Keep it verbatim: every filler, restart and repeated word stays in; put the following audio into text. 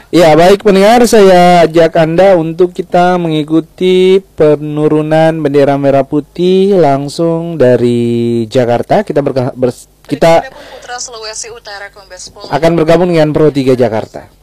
Ya, baik pendengar, saya ajak Anda untuk kita mengikuti penurunan bendera merah putih langsung dari Jakarta. Kita berka- ber- kita Putra Sulawesi Utara Kombes Pol akan bergabung dengan Pro tiga Jakarta.